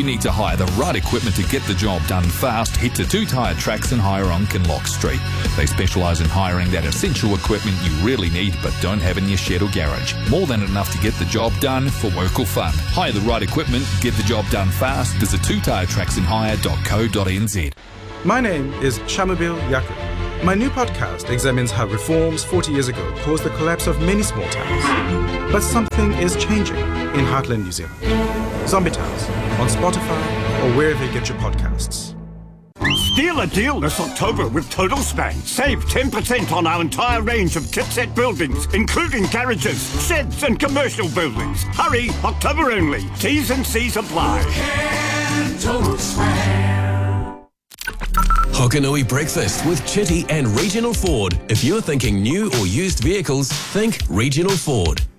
you need to hire the right equipment to get the job done fast, head to Two Tyre Tracks and Hire on Kinloch Street. They specialise in hiring that essential equipment you really need but don't have in your shed or garage. More than enough to get the job done for work or fun. Hire the right equipment, get the job done fast. Visit twotiretracksandhire.co.nz. My name is Shamabil Yaku. My new podcast examines how reforms 40 years ago caused the collapse of many small towns. But something is changing in Heartland, New Zealand. Zombie Towns, on Spotify or wherever you get your podcasts. Steal a deal this October with Total Span. Save 10% on our entire range of kitset buildings, including garages, sheds and commercial buildings. Hurry, October only. T's and C's apply. Total Span. Hokanui Breakfast with Chitty and Regional Ford. If you're thinking new or used vehicles, think Regional Ford.